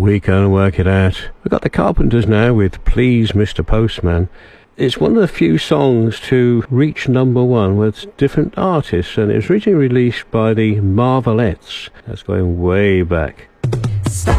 We can work it out. We've got the Carpenters now with Please Mr. Postman. It's one of the few songs to reach #1 with different artists, and it was originally released by the Marvelettes. That's going way back. Stop.